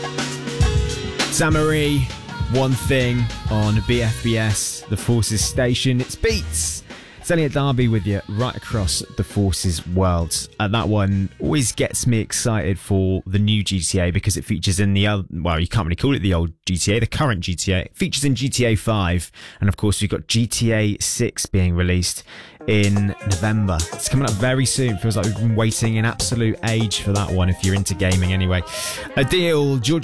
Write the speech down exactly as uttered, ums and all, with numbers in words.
Samarie, One Thing on B F B S, the Forces station. It's Beats. It's Elliot Darby with you right across the Forces world. And that one always gets me excited for the new G T A because it features in the other, well, you can't really call it the old G T A, the current G T A. It features in G T A five. And of course, we've got G T A six being released in November. It's coming up very soon. Feels like we've been waiting an absolute age for that one if you're into gaming anyway. Adele, Georgia